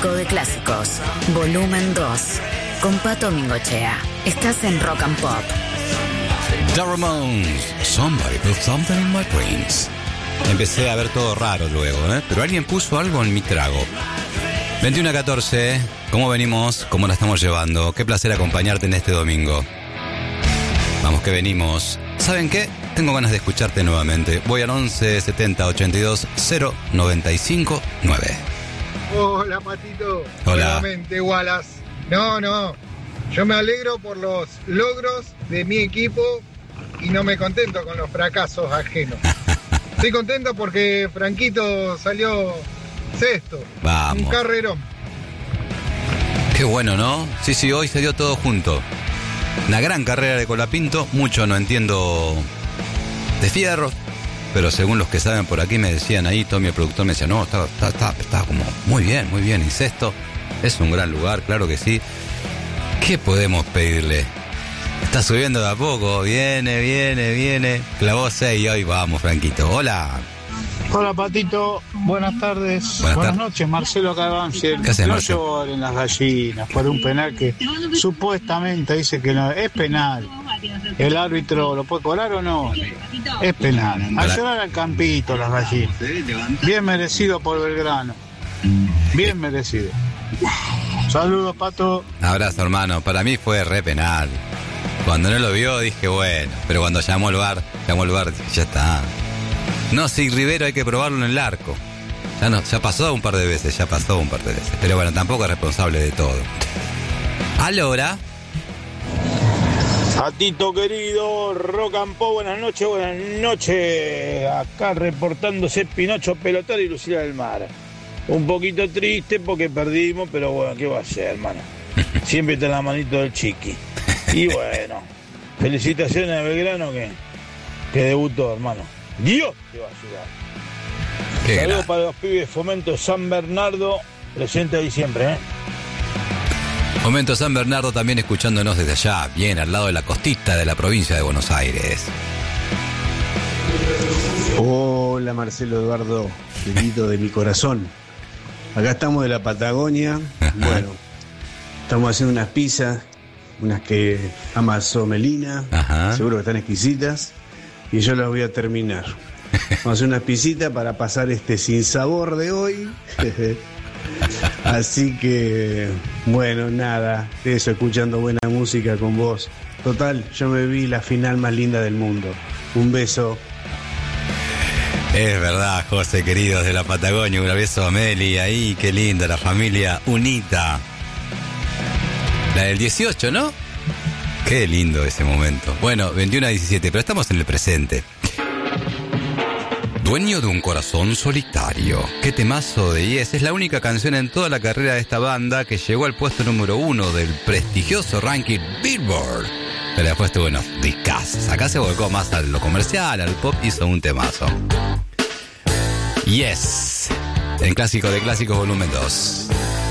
Clásico de Clásicos, volumen 2, con Pato Mingochea. Estás en Rock and Pop. The Ramones, Somebody Put Something in My Dreams. Empecé a ver todo raro luego, pero alguien puso algo en mi trago. 21:14, ¿cómo venimos? ¿Cómo la estamos llevando? Qué placer acompañarte en este domingo. Vamos que venimos. ¿Saben qué? Tengo ganas de escucharte nuevamente. Voy al 11 70 82 095 9. Hola, Patito. Hola. Nuevamente, Wallace. No. Yo me alegro por los logros de mi equipo y no me contento con los fracasos ajenos. Estoy contento porque Franquito salió sexto. Vamos. Un carrerón. Qué bueno, ¿no? Sí, hoy se dio todo junto. Una gran carrera de Colapinto. Mucho no entiendo de fierros, pero según los que saben por aquí me decían ahí, Tommy el productor me decía, no, está como muy bien, y sexto. Es un gran lugar, claro que sí. ¿Qué podemos pedirle? Está subiendo de a poco, viene. Clavó 6 y hoy vamos, Franquito. Hola. Hola, Patito. Buenas tardes. Buenas noches, Marcelo acá de Banfield. ¿Qué haces, no Marcelo? lloren las gallinas por un penal que supuestamente dice que no es penal. ¿El árbitro lo puede cobrar o no? Es penal. A llorar al campito las gallinas. Bien merecido por Belgrano. Bien merecido. Saludos, Pato. Abrazo, hermano. Para mí fue re penal. Cuando no lo vio dije, bueno, pero cuando llamó el VAR, ya está. No, si Rivero hay que probarlo en el arco. Ya pasó un par de veces. Pero bueno, tampoco es responsable de todo. Alora. Patito querido, Rock and Pop, buenas noches. Acá reportándose Pinocho Pelotero y Lucila del Mar. Un poquito triste porque perdimos, pero bueno, ¿qué va a ser, hermano? Siempre está en la manito del Chiqui. Y bueno, felicitaciones a Belgrano que debutó, hermano. Dios te va a ayudar. Saludos para los pibes Fomento San Bernardo, presente ahí siempre, Momento San Bernardo también escuchándonos desde allá, bien al lado de la costita de la provincia de Buenos Aires. Hola, Marcelo Eduardo, querido de mi corazón. Acá estamos de la Patagonia. Bueno, estamos haciendo unas pizzas, unas que amasó Melina. Ajá. Seguro que están exquisitas. Y yo las voy a terminar. Vamos a hacer unas pisitas para pasar este sinsabor de hoy. Así que, bueno, nada, eso, escuchando buena música con vos. Total, yo me vi la final más linda del mundo. Un beso. Es verdad, José, queridos de la Patagonia, un beso a Meli ahí, qué linda, la familia unita. La del 18, ¿no? Qué lindo ese momento. Bueno, 21-17, pero estamos en el presente. Dueño de un corazón solitario. Qué temazo de Yes. Es la única canción en toda la carrera de esta banda que llegó al puesto número 1 del prestigioso ranking Billboard. Pero después tuvo unos discazos. Acá se volcó más a lo comercial, al pop, hizo un temazo. Yes. El clásico de clásicos volumen 2.